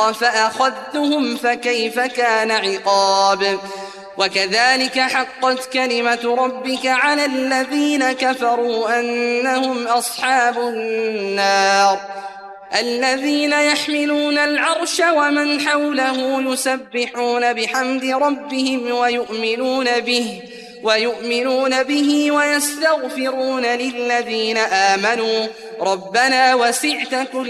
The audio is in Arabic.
فأخذتهم فكيف كان عقاب وكذلك حقت كلمة ربك على الذين كفروا أنهم أصحاب النار الذين يحملون العرش ومن حوله يسبحون بحمد ربهم ويؤمنون به ويستغفرون للذين آمنوا ربنا وسعت كل